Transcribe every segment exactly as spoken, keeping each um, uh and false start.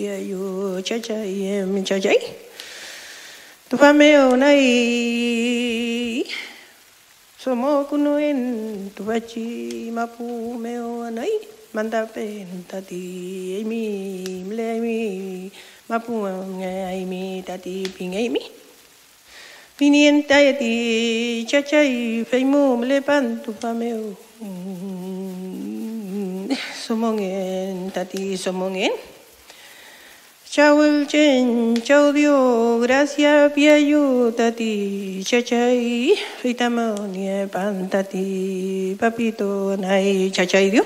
Yo chachai em chachai tu fameo nai somo kunoen tu bachi mapu meo nai manda pen tati mi mle mi mapu ngai mi tati pingai mi pinienta ti chachai feimu mle pan tu fameo somongen tati somongen. Chau el chen, chau Dios, gracias piayu tati, chachay, fitamo pan tati, papito nai chachay Dios.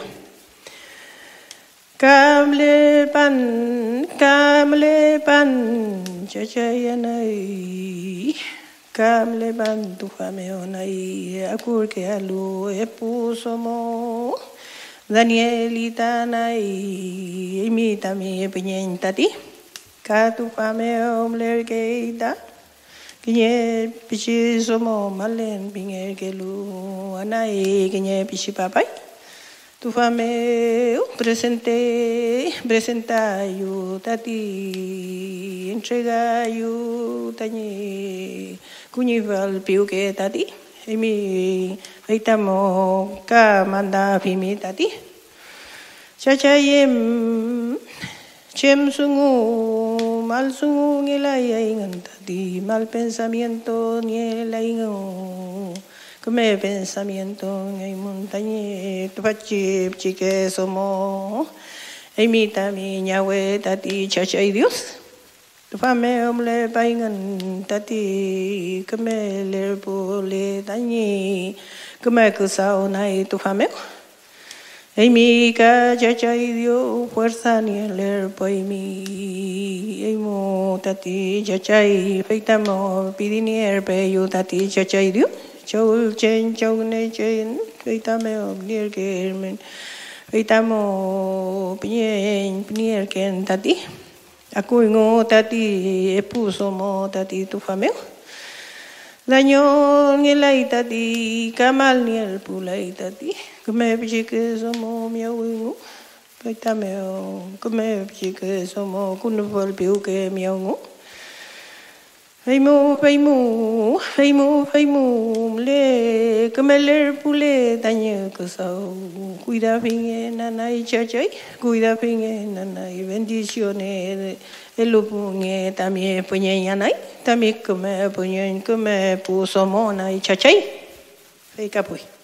Camle pan, camle pan, chachay anay, camle pan tu fameo nai, akur que alu epuso mo, Danielita nai, imita mi piñen tati. Katu fameo mlerkeita kinye pichi somo malen pinger kelu anai kinye pichi papai tu fameo presente presenta yu tati entrega yu tani kunyival piuke tati emi aitamo ka manda fimi tati chachayem Chem sungu, mal sungu ni la ingan tati, mal pensamiento ni la ingan, come pensamiento ni montañe, tu pachi chique somo, emita mi ñahue tati chachay Dios, tu fame omle paingan tati, come le pole tañi, come kusao nai tu fame. Ay mi ka chachay Dios fuerza ni el erpo ay mi ay mo tati chachay feitamo pidini erpe yo tati chachay Dios chau chen chau ne chen feitame obnier que ermen feitamo pinien pinier que tati aku ngo tati epuso mo tati tu fameo Daño ni la itati, kamal ni el pula itati, come pichique somo miau, paitameo, come pichique somo kunupol piuque miau. Feimu, feimu, feimu, feimu, le, come le pule, daño cosao, cuida finge nanay chachay, cuida finge nanay, bendiciones. El lupunge también puñeñanay, también come puñen, come puso mona y chachay. Fei capuy.